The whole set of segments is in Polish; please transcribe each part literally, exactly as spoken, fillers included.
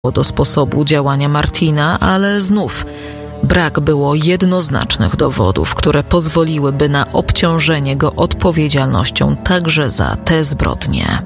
do sposobu działania Martina, ale znów brak było jednoznacznych dowodów, które pozwoliłyby na obciążenie go odpowiedzialnością także za te zbrodnie.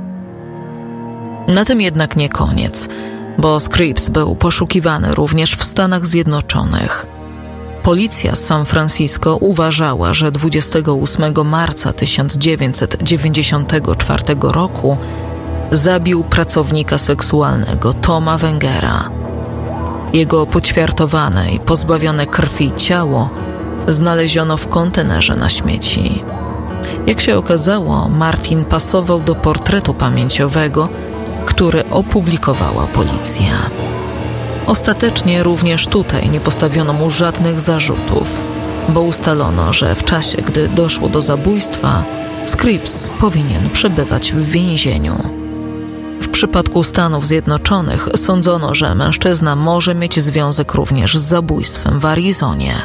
Na tym jednak nie koniec, bo Scripps był poszukiwany również w Stanach Zjednoczonych. Policja z San Francisco uważała, że dwudziestego ósmego marca tysiąc dziewięćset dziewięćdziesiątego czwartego roku zabił pracownika seksualnego Toma Wengera. Jego poćwiartowane i pozbawione krwi ciało znaleziono w kontenerze na śmieci. Jak się okazało, Martin pasował do portretu pamięciowego, który opublikowała policja. Ostatecznie również tutaj nie postawiono mu żadnych zarzutów, bo ustalono, że w czasie, gdy doszło do zabójstwa, Scripps powinien przebywać w więzieniu. W przypadku Stanów Zjednoczonych sądzono, że mężczyzna może mieć związek również z zabójstwem w Arizonie.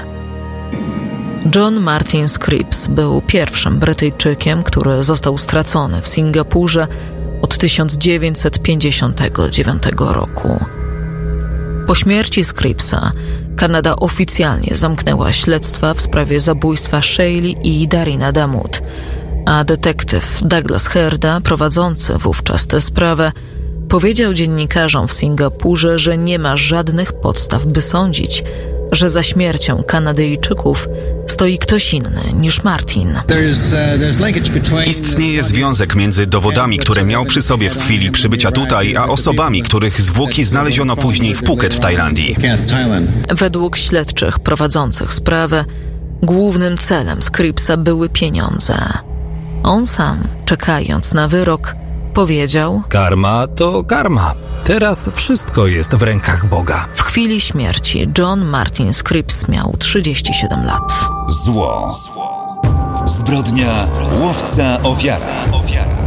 John Martin Scripps był pierwszym Brytyjczykiem, który został stracony w Singapurze od tysiąc dziewięćset pięćdziesiątego dziewiątego roku. Po śmierci Scrippsa Kanada oficjalnie zamknęła śledztwa w sprawie zabójstwa Shaylee i Darina Damut, a detektyw Douglas Herda, prowadzący wówczas tę sprawę, powiedział dziennikarzom w Singapurze, że nie ma żadnych podstaw, by sądzić, że za śmiercią Kanadyjczyków stoi ktoś inny niż Martin. Istnieje związek między dowodami, które miał przy sobie w chwili przybycia tutaj, a osobami, których zwłoki znaleziono później w Phuket w Tajlandii. Według śledczych prowadzących sprawę, głównym celem Scrippsa były pieniądze. On sam, czekając na wyrok, powiedział: karma to karma. Teraz wszystko jest w rękach Boga. W chwili śmierci John Martin Scripps miał trzydzieści siedem lat. Zło. Zbrodnia łowca ofiara.